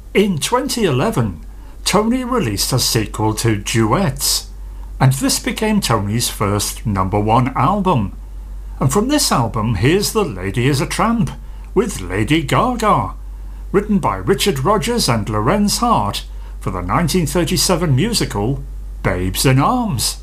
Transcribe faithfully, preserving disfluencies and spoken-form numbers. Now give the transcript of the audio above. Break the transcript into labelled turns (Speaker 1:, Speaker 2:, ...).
Speaker 1: In twenty eleven, Tony released a sequel to Duets, and this became Tony's first number one album. And from this album, here's The Lady is a Tramp with Lady Gaga, written by Richard Rodgers and Lorenz Hart for the nineteen thirty-seven musical Babes in Arms.